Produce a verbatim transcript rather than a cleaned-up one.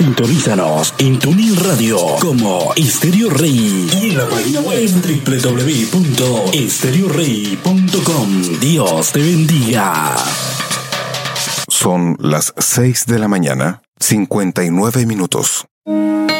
Sintonízanos en TuneIn Radio como Estéreo Rey y en la página web doble u doble u doble u punto estéreo rey punto com. Dios te bendiga. Son las seis de la mañana, cincuenta y nueve minutos.